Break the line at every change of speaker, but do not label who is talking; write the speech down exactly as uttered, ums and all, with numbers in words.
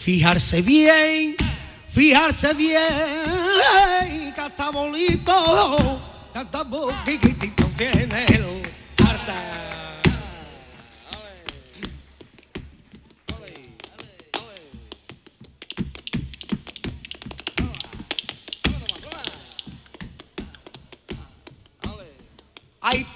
fijarse bien, fijarse bien, que hasta bonito, que hasta bonito tiene el